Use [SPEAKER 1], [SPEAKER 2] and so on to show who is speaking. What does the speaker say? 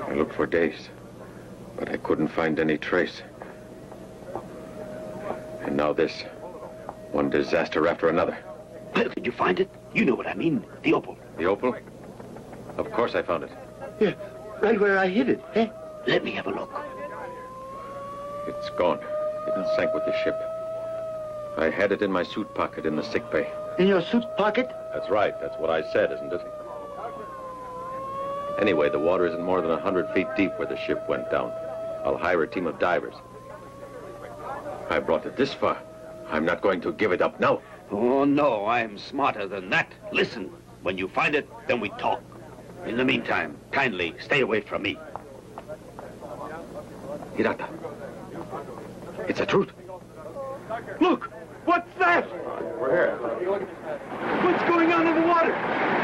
[SPEAKER 1] I looked for days, but I couldn't find any trace. And now this. One disaster after another.
[SPEAKER 2] Well, did you find it? You know what I mean. The opal.
[SPEAKER 1] The opal? Of course I found it.
[SPEAKER 3] Yeah, right where I hid it, eh?
[SPEAKER 2] Let me have a look.
[SPEAKER 1] It's gone. It sank with the ship. I had it in my suit pocket in the sick bay.
[SPEAKER 3] In your suit pocket?
[SPEAKER 1] That's right. That's what I said, isn't it? Anyway, the water isn't more than 100 feet deep where the ship went down. I'll hire a team of divers. I brought it this far. I'm not going to give it up now.
[SPEAKER 2] Oh, no, I'm smarter than that. Listen, when you find it, then we talk. In the meantime, kindly stay away from me.
[SPEAKER 1] Hirata, it's the truth.
[SPEAKER 3] Look! What's that?
[SPEAKER 1] We're here.
[SPEAKER 3] What's going on in the water?